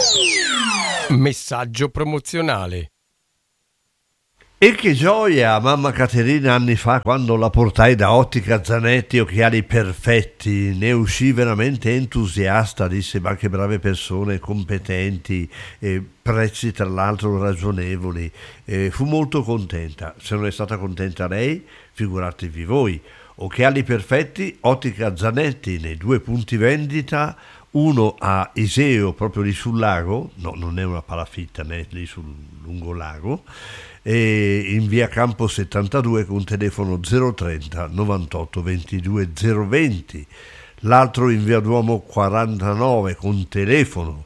Messaggio promozionale. E che gioia, mamma Caterina, anni fa, quando la portai da Ottica Zanetti, occhiali perfetti, ne uscì veramente entusiasta, disse, ma che brave persone, competenti, prezzi tra l'altro ragionevoli, fu molto contenta. Se non è stata contenta lei, figuratevi voi. Occhiali perfetti, Ottica Zanetti, nei 2 punti vendita, uno a Iseo, proprio lì sul lago, no, non è una palafitta, né lì sul lungolago, e in via Campo 72 con telefono 030 98 22 020, l'altro in via Duomo 49 con telefono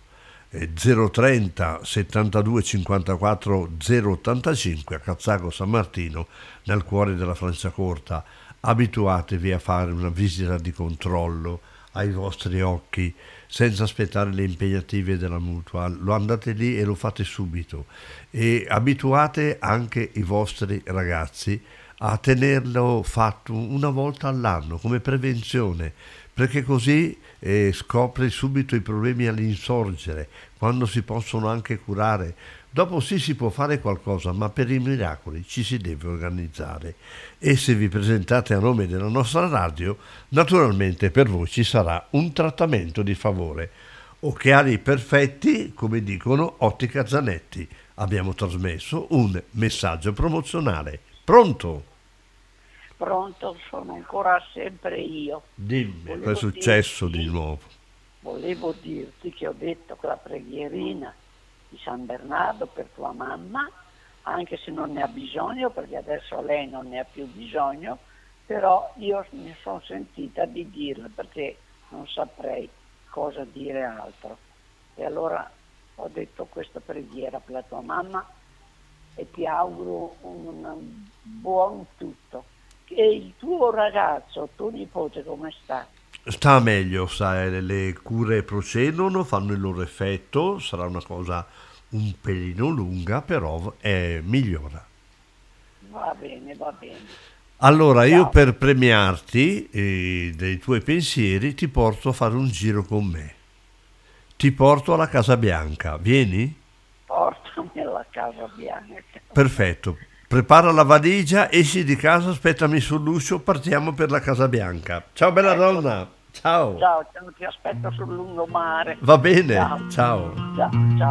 030 72 54 085 a Cazzago San Martino, nel cuore della Franciacorta. Abituatevi a fare una visita di controllo ai vostri occhi senza aspettare le impegnative della mutua, lo andate lì e lo fate subito, e abituate anche i vostri ragazzi a tenerlo fatto una volta all'anno come prevenzione, perché così scopre subito i problemi all'insorgere, quando si possono anche curare. Dopo sì, si può fare qualcosa, ma per i miracoli ci si deve organizzare. E se vi presentate a nome della nostra radio, naturalmente per voi ci sarà un trattamento di favore. Occhiali perfetti, come dicono Ottica Zanetti. Abbiamo trasmesso un messaggio promozionale. Pronto? Pronto, sono ancora sempre io. Dimmi, cosa è successo di nuovo? Volevo dirti che ho detto che la preghierina di San Bernardo per tua mamma, anche se non ne ha bisogno, perché adesso lei non ne ha più bisogno, però io mi sono sentita di dirla perché non saprei cosa dire altro. E allora ho detto questa preghiera per la tua mamma e ti auguro un buon tutto. E il tuo ragazzo, tuo nipote, come sta? Sta meglio, sai, le cure procedono, fanno il loro effetto, sarà una cosa un pelino lunga, però migliora. Va bene, va bene. Allora, io Ciao. per premiarti dei tuoi pensieri ti porto a fare un giro con me. Ti porto alla Casa Bianca, vieni? Portami alla Casa Bianca. Perfetto. Prepara la valigia, esci di casa, aspettami sull'uscio, partiamo per la Casa Bianca. Ciao bella Ecco. donna, ciao. Ciao, ti aspetto sul lungomare. Va bene, Ciao. ciao. Ciao, ciao.